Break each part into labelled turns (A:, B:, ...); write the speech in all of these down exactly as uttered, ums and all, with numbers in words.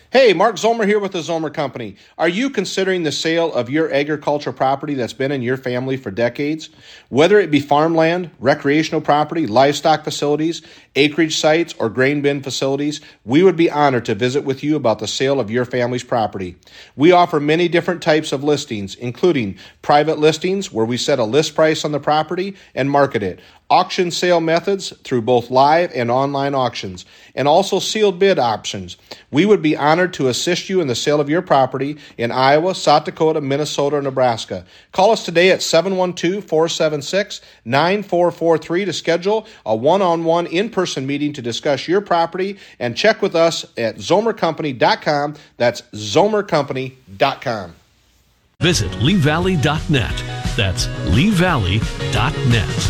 A: Hey, Mark Zomer here with the Zomer Company. Are you considering the sale of your agricultural property that's been in your family for decades? Whether it be farmland, recreational property, livestock facilities, acreage sites, or grain bin facilities, we would be honored to visit with you about the sale of your family's property. We offer many different types of listings, including private listings where we set a list price on the property and market it, auction sale methods through both live and online auctions, and also sealed bid options. We would be honored to assist you in the sale of your property in Iowa, South Dakota, Minnesota, or Nebraska. Call us today at seven one two, four seven six, nine four four three to schedule a one-on-one in-person meeting to discuss your property, and check with us at zomer company dot com. That's zomer company dot com.
B: Visit lee valley dot net. That's lee valley dot net.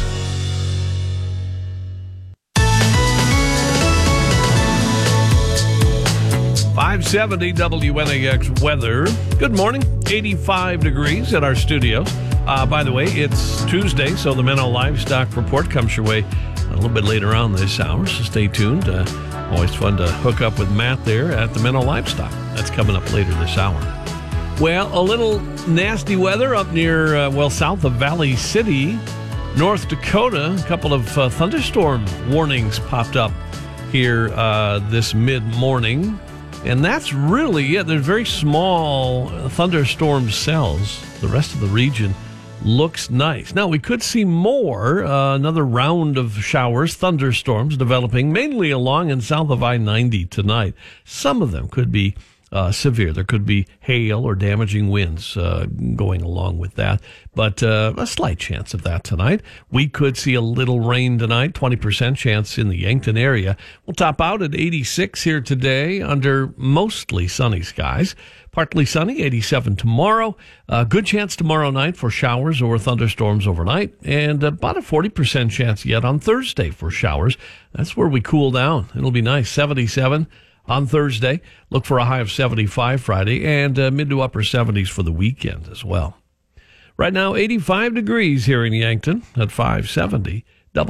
B: five seventy W N A X weather. Good morning. eighty-five degrees at our studios. Uh, by the way, it's Tuesday, so the Menno Livestock Report comes your way a little bit later on this hour, so stay tuned. Uh, always fun to hook up with Matt there at the Menno Livestock. That's coming up later this hour. Well, a little nasty weather up near, uh, well, south of Valley City, North Dakota. A couple of uh, thunderstorm warnings popped up here uh, this mid-morning. And that's really it. There's very small thunderstorm cells. The rest of the region looks nice. Now, we could see more, uh, another round of showers, thunderstorms developing mainly along and south of I ninety tonight. Some of them could be uh, severe. There could be hail or damaging winds uh, going along with that, but uh, a slight chance of that tonight. We could see a little rain tonight, twenty percent chance in the Yankton area. We'll top out at eighty-six here today under mostly sunny skies. Partly sunny, eighty-seven tomorrow. Uh, good chance tomorrow night for showers or thunderstorms overnight, and about a forty percent chance yet on Thursday for showers. That's where we cool down. It'll be nice, seventy-seven on Thursday. Look for a high of seventy-five Friday, and uh, mid to upper seventies for the weekend as well. Right now, eighty-five degrees here in Yankton at five seventy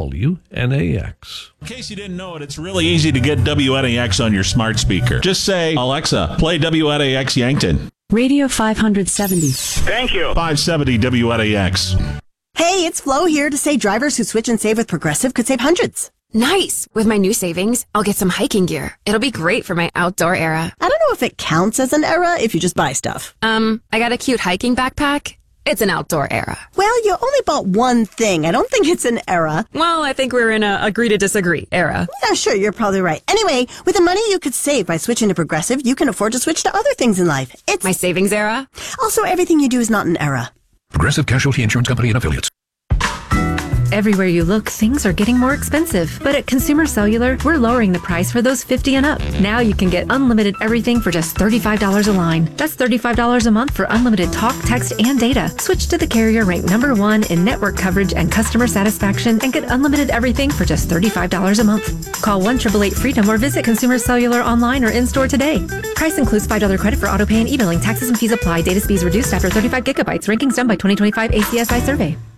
B: W N A X.
C: In case you didn't know it, it's really easy to get W N A X on your smart speaker. Just say, Alexa, play W N A X Yankton.
D: Radio five seventy.
C: Thank you. five seventy W N A X.
E: Hey, it's Flo here to say drivers who switch and save with Progressive could save hundreds.
F: Nice! With my new savings, I'll get some hiking gear. It'll be great for my outdoor era.
E: I don't know if it counts as an era if you just buy stuff.
F: Um, I got a cute hiking backpack. It's an outdoor era.
E: Well, you only bought one thing. I don't think it's an era.
F: Well, I think we're in a agree to disagree era.
E: Yeah, sure, you're probably right. Anyway, with the money you could save by switching to Progressive, you can afford to switch to other things in life. It's
F: my savings era.
E: Also, everything you do is not an era.
G: Progressive Casualty Insurance Company and Affiliates.
H: Everywhere you look, things are getting more expensive. But at Consumer Cellular, we're lowering the price for those fifty and up. Now you can get unlimited everything for just thirty-five dollars a line. That's thirty-five dollars a month for unlimited talk, text, and data. Switch to the carrier ranked number one in network coverage and customer satisfaction and get unlimited everything for just thirty-five dollars a month. Call one eight eight eight freedom or visit Consumer Cellular online or in-store today. Price includes five dollars credit for autopay and e-billing. Taxes and fees apply. Data speeds reduced after thirty-five gigabytes. Rankings done by twenty twenty-five A C S I survey.